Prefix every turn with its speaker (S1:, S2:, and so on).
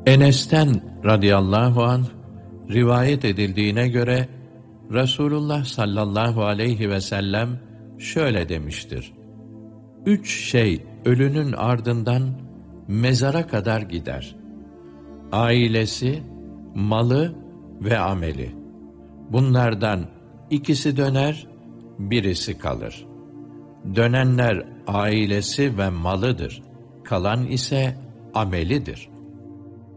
S1: Enes'ten radıyallahu anh rivayet edildiğine göre Resulullah sallallahu aleyhi ve sellem şöyle demiştir: Üç şey ölünün ardından mezara kadar gider: ailesi, malı ve ameli. Bunlardan ikisi döner, birisi kalır. Dönenler ailesi ve malıdır, kalan ise amelidir.